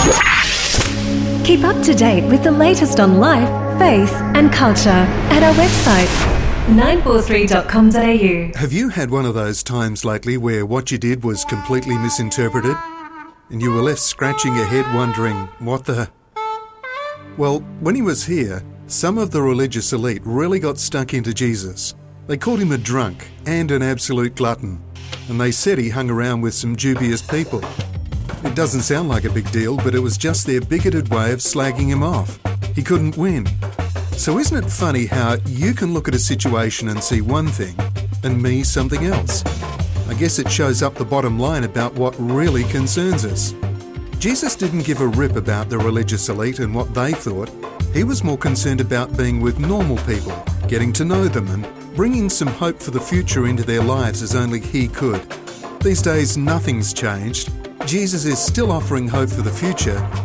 Keep up to date with the latest on life, faith and culture at our website 943.com.au. Have you had one of those times lately where what you did was completely misinterpreted and you were left scratching your head wondering, what the... Well, when he was here, some of the religious elite really got stuck into Jesus. They called him a drunk and an absolute glutton, and they said he hung around with some dubious people. It doesn't sound like a big deal, but it was just their bigoted way of slagging him off. He couldn't win. So isn't it funny how you can look at a situation and see one thing, and me something else? I guess it shows up the bottom line about what really concerns us. Jesus didn't give a rip about the religious elite and what they thought. He was more concerned about being with normal people, getting to know them and bringing some hope for the future into their lives as only he could. These days, nothing's changed. Jesus is still offering hope for the future,